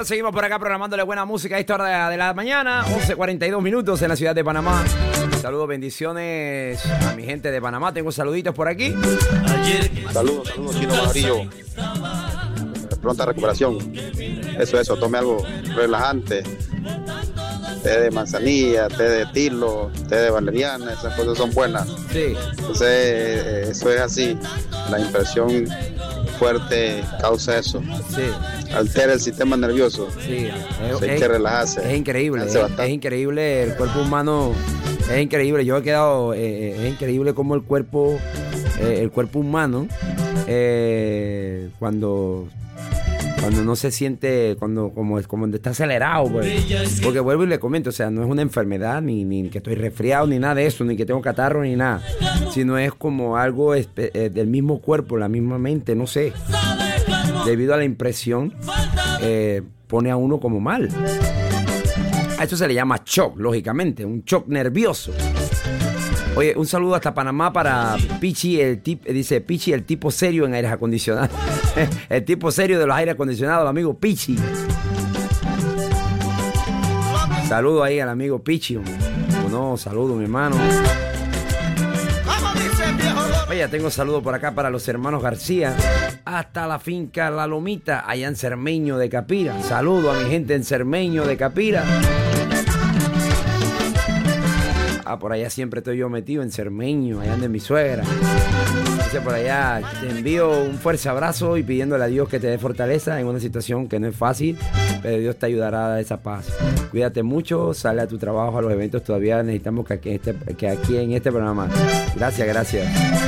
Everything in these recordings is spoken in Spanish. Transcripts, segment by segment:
Bueno, seguimos por acá programándole buena música a esta hora de la mañana, 11:42 minutos en la ciudad de Panamá. Saludos, bendiciones a mi gente de Panamá. Tengo saluditos por aquí. Saludos, Chino Amarillo. Pronta recuperación. Eso, tome algo relajante. Té de manzanilla, té de tilo, té de valeriana, esas cosas son buenas. Sí. Entonces, eso es así. La impresión fuerte causa eso. Sí. Altera el sistema nervioso. Sí. Hay que relajarse. Es increíble. Es increíble el cuerpo humano. Es increíble. Yo he quedado. Es increíble cómo el cuerpo humano, cuando no se siente, como está acelerado, pues. Porque vuelvo y le comento, o sea, no es una enfermedad, ni que estoy resfriado, ni nada de eso, ni que tengo catarro, ni nada, sino es como algo del mismo cuerpo, la misma mente, no sé, debido a la impresión, pone a uno como mal. A eso se le llama shock, lógicamente, un shock nervioso. Oye, un saludo hasta Panamá para Pichi, dice Pichi, el tipo serio en aires acondicionados. El tipo serio de los aires acondicionados, el amigo Pichi. Saludo ahí al amigo Pichi. No, saludo, mi hermano. Oye, tengo saludo por acá para los hermanos García. Hasta la finca La Lomita, allá en Cermeño de Capira. Saludo a mi gente en Cermeño de Capira. Por allá siempre estoy yo metido en Cermeño, allá de mi suegra. Entonces por allá te envío un fuerte abrazo y pidiéndole a Dios que te dé fortaleza en una situación que no es fácil, pero Dios te ayudará a dar esa paz. Cuídate mucho, sale a tu trabajo, a los eventos, todavía necesitamos que aquí en este programa. Gracias.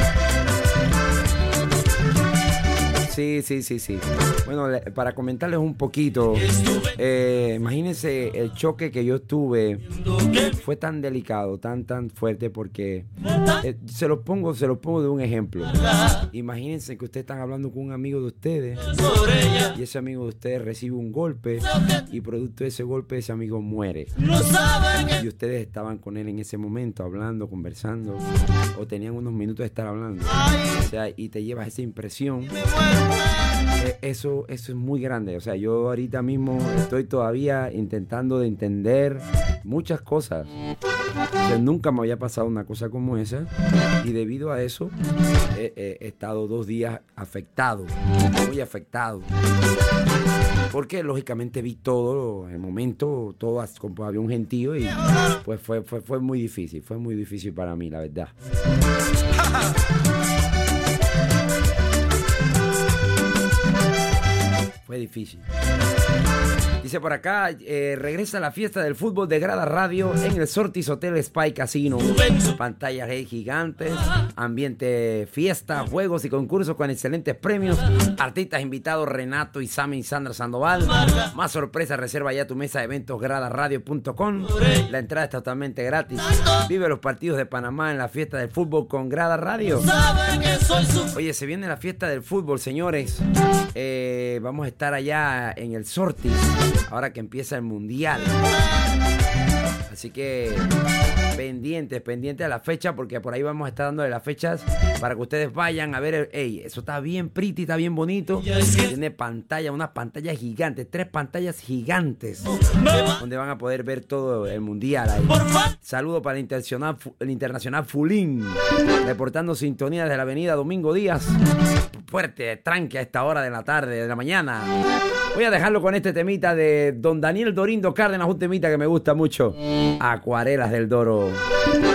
Sí. Bueno, para comentarles un poquito, imagínense el choque que yo tuve. Fue tan delicado, tan fuerte, porque se los pongo de un ejemplo. Imagínense que ustedes están hablando con un amigo de ustedes y ese amigo de ustedes recibe un golpe y producto de ese golpe ese amigo muere. Y ustedes estaban con él en ese momento hablando, conversando, o tenían unos minutos de estar hablando. O sea, y te llevas esa impresión. Eso es muy grande. O sea, yo ahorita mismo estoy todavía intentando de entender muchas cosas. O sea, nunca me había pasado una cosa como esa y debido a eso he estado 2 días afectado, muy afectado. Porque lógicamente vi todo, en el momento, todo como había un gentío y pues fue muy difícil para mí, la verdad. Fue difícil. Dice por acá, regresa la fiesta del fútbol de Grada Radio en el Sortis Hotel Spa y Casino. Pantallas gigantes, ambiente fiesta, juegos y concursos con excelentes premios. Artistas invitados Renato, Isami y Sandra Sandoval. Más sorpresas, reserva ya tu mesa de eventos gradaradio.com. La entrada es totalmente gratis. Vive los partidos de Panamá en la fiesta del fútbol con Grada Radio. Oye, se viene la fiesta del fútbol, señores. Vamos a estar allá en el Sortis, ahora que empieza el Mundial. Así que pendientes a la fecha, porque por ahí vamos a estar dándole las fechas para que ustedes vayan a ver. Eso está bien pretty, está bien bonito. Tiene pantalla, unas pantallas gigantes, 3 pantallas gigantes, donde van a poder ver todo el Mundial ahí. Saludo para el Internacional Fulín, reportando sintonía desde la avenida Domingo Díaz. Fuerte tranque a esta hora de la tarde, de la mañana. Voy a dejarlo con este temita de don Daniel Dorindo Cárdenas, un temita que me gusta mucho. Acuarelas del Doro.